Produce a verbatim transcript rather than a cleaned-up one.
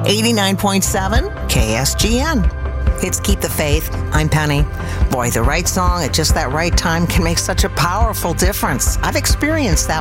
eighty-nine point seven K S G N. It's Keep the Faith. I'm Penny. Boy, the right song at just that right time can make such a powerful difference. I've experienced that